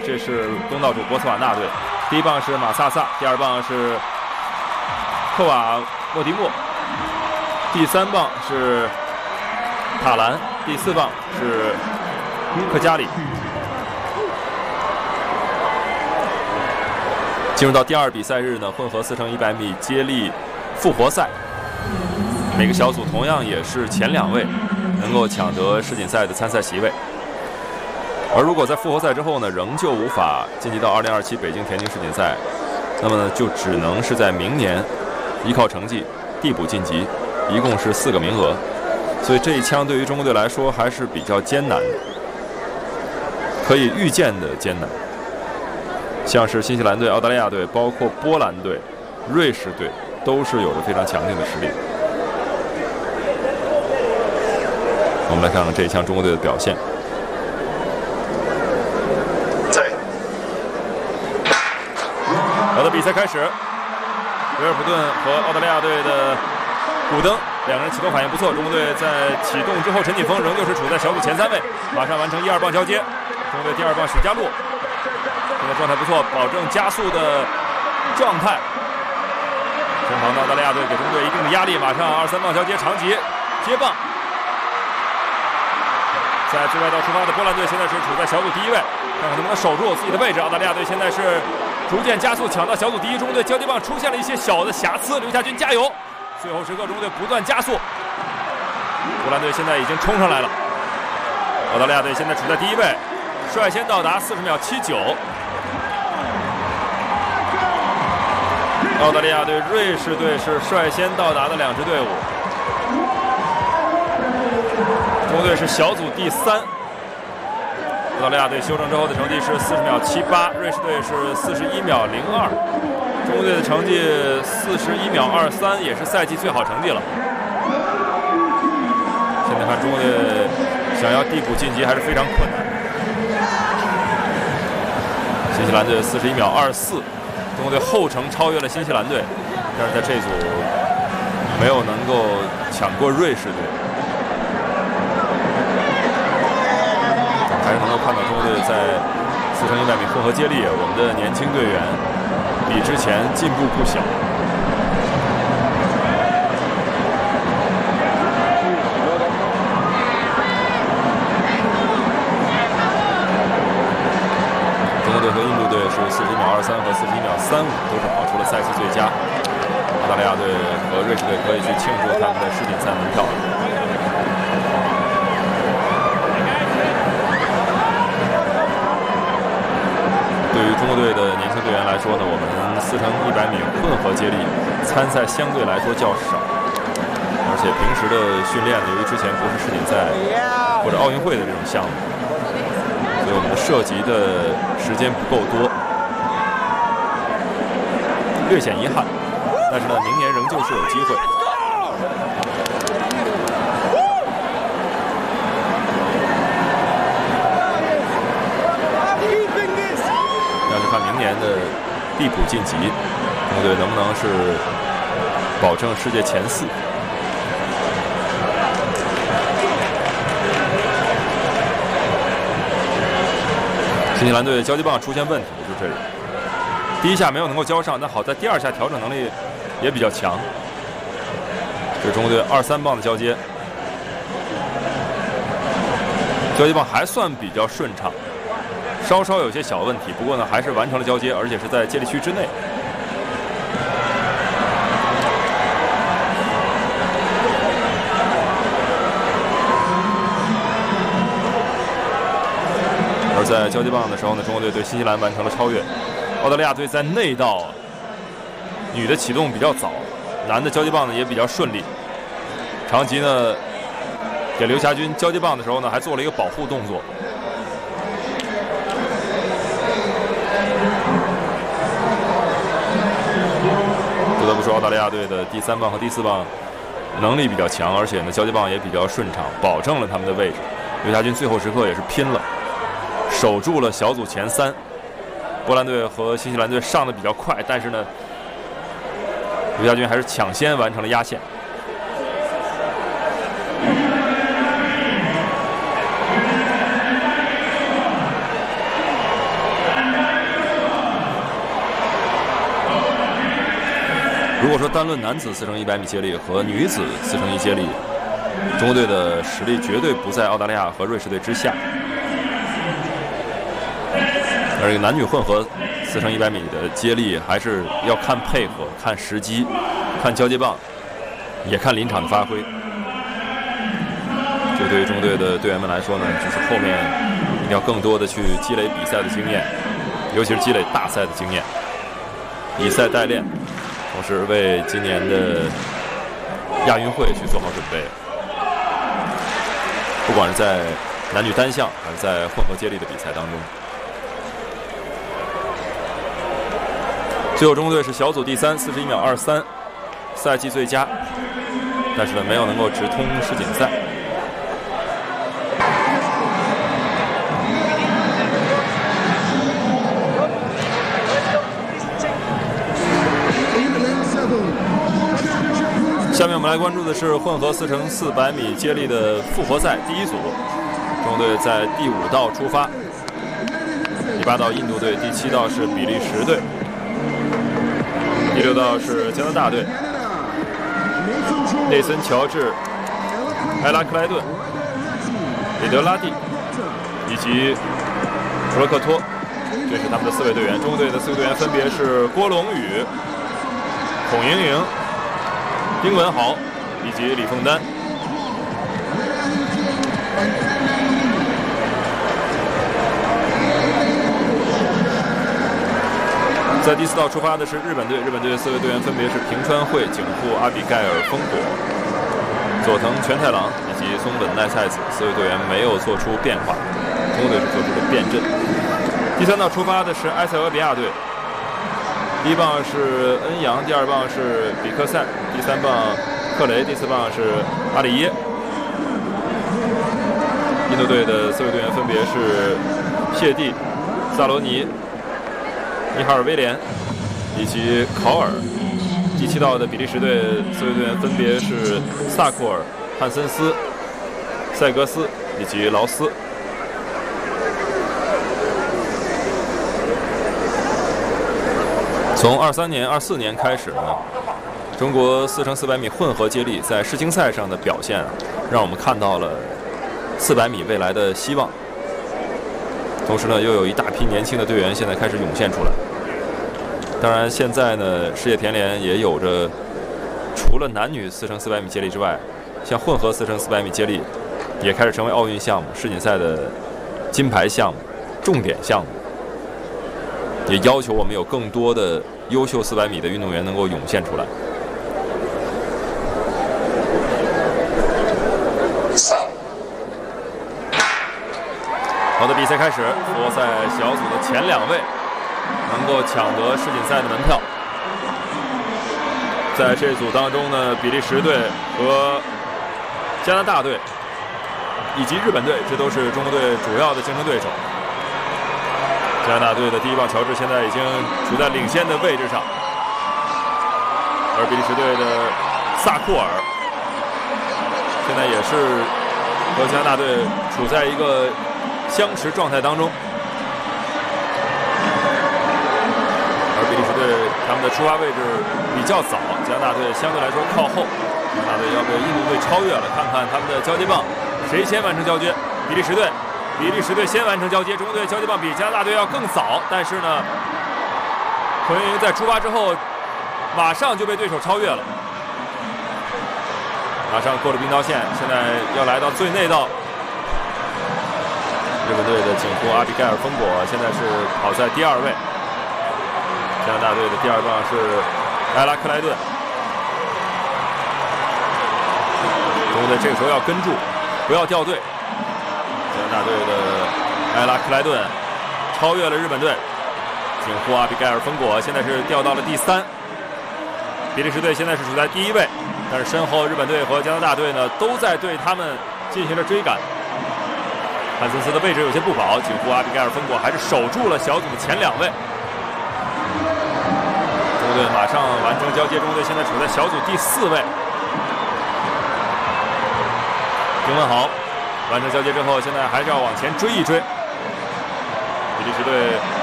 这是东道主波茨瓦纳队，第一棒是马萨萨，第二棒是克瓦莫迪莫，第三棒是塔兰，第四棒是克加里。进入到第二比赛日呢，混合4乘100米接力复活赛，每个小组同样也是前2位能够抢得世锦赛的参赛席位。而如果在复活赛之后呢，仍旧无法晋级到2027北京田径世锦赛，那么呢就只能是在明年依靠成绩递补晋级，一共是4个名额。所以这一枪对于中国队来说还是比较艰难的，可以预见的艰难。像是新西兰队、澳大利亚队，包括波兰队、瑞士队，都是有着非常强劲的实力。我们来看看这一枪中国队的表现。好的，比赛开始，维尔普顿和澳大利亚队的古登两个人启动反应不错。中国队在启动之后，陈锦锋仍旧是处在小组前3位，马上完成1、2棒交接。中国队第2棒许家路。现在状态不错，保证加速的状态。身旁的澳大利亚队给中国队一定的压力，马上2、3棒交接，长级接棒。在最外道出发的波兰队现在是处在小组第1位，看看能不能守住自己的位置。澳大利亚队现在是逐渐加速，抢到小组第1。中国队交接棒出现了一些小的瑕疵，刘夏军加油！最后时刻，中国队不断加速。波兰队现在已经冲上来了，澳大利亚队现在处在第1位，率先到达40秒79。澳大利亚队、瑞士队是率先到达的2支队伍。中国队是小组第3，澳大利亚队修正之后的成绩是40秒78，瑞士队是41秒02，中国队的成绩41秒23，也是赛季最好成绩了。现在看中国队想要递补晋级还是非常困难。新西兰队41秒24。中国队后程超越了新西兰队，但是在这组没有能够抢过瑞士队，还是能够看到中国队在4乘100米混合接力，我们的年轻队员比之前进步不小。和印度队是41秒23和41秒35，都是跑出了赛季最佳。澳大利亚队和瑞士队可以去庆祝他们的世锦赛门票。对于中国队的年轻队员来说呢，我们4乘100米混合接力参赛相对来说较少，而且平时的训练呢，由于之前不是世锦赛或者奥运会的这种项目，所以我们的涉及的时间不够多，略显遗憾。但是呢，明年仍旧是有机会。要去看明年的递补晋级，中国队能不能是保证世界前4。新西兰队交接棒出现问题，就这里，第1下没有能够交上，但好在第2下调整能力也比较强。这是中国队2、3棒的交接，交接棒还算比较顺畅，稍稍有些小问题，不过呢还是完成了交接，而且是在接力区之内。而在交接棒的时候呢，中国队对新西兰完成了超越。澳大利亚队在内道女的启动比较早，男的交接棒呢也比较顺利。长吉呢给刘霞军交接棒的时候呢，还做了一个保护动作。不得不说，澳大利亚队的第3棒和第4棒能力比较强，而且呢交接棒也比较顺畅，保证了他们的位置。刘霞军最后时刻也是拼了，守住了小组前3。波兰队和新西兰队上的比较快，但是呢，刘家军还是抢先完成了压线。 如果说单论男子4乘100米接力和女子4乘1接力，中国队的实力绝对不在澳大利亚和瑞士队之下。而这个男女混合4乘100米的接力，还是要看配合、看时机、看交接棒，也看临场的发挥。这对于中国队的队员们来说呢，就是后面一定要更多的去积累比赛的经验，尤其是积累大赛的经验，以赛代练，同时为今年的亚运会去做好准备。不管是在男女单项还是在混合接力的比赛当中。最后中国队是小组第3，41秒23，赛季最佳，但是呢没有能够直通世锦赛。下面我们来关注的是混合4乘400米接力的复活赛第一组，中国队在第5道出发，第8道印度队，第7道是比利时队，第6道是加拿大队，内森·乔治、埃拉克莱顿、里德拉蒂以及弗洛克托，这是他们的4位队员。中国队的4位队员分别是郭龙宇、孔莹莹、丁文豪以及李凤丹。在第4道出发的是日本队，日本队的4位队员分别是平川惠、井户阿比盖尔、丰果、佐藤全太郎以及松本奈菜子。4位队员没有做出变化，中国队是做出了变阵。第3道出发的是埃塞俄比亚队，第1棒是恩扬，第2棒是比克塞，第3棒克雷，第4棒是阿里耶。印度队的4位队员分别是谢蒂、萨罗尼、尼哈尔威廉以及考尔。第7道的比利时队4位队员分别是萨库尔、汉森斯、塞格斯以及劳斯。从23年、24年开始呢，中国4乘400米混合接力在世青赛上的表现让我们看到了400米未来的希望。同时呢，又有一大批年轻的队员现在开始涌现出来。当然，现在呢，世界田联也有着除了男女4乘400米接力之外，像混合4乘400米接力也开始成为奥运项目、世锦赛的金牌项目、重点项目。也要求我们有更多的优秀400米的运动员能够涌现出来。好的，比赛开始，复活赛小组的前2位能够抢得世锦赛的门票。在这组当中呢，比利时队和加拿大队以及日本队，这都是中国队主要的竞争对手。加拿大队的第1棒乔治现在已经处在领先的位置上，而比利时队的萨库尔现在也是和加拿大队处在一个相持状态当中。而比利时队他们的出发位置比较早，加拿大队相对来说靠后，加拿大队要被印度队超越了。看看他们的交接棒，谁先完成交接？比利时队先完成交接，中国队交接棒比加拿大队要更早，但是呢，孔莹莹在出发之后马上就被对手超越了，马上过了冰刀线，现在要来到最内道。日本队的井户阿比盖尔·丰果现在是跑在第2位，加拿大队的第2棒是埃拉克莱顿。中国队这个时候要跟住，不要掉队。加拿大队的埃拉克莱顿超越了日本队，井户阿比盖尔·丰果现在是掉到了第3。比利时队现在是处在第1位，但是身后日本队和加拿大队呢都在对他们进行了追赶。汉森斯的位置有些不保，井户阿比盖尔·丰果还是守住了小组的前2位。中国队马上完成交接，中国队现在处在小组第4位。丁文豪完成交接之后，现在还是要往前追一追。比利时队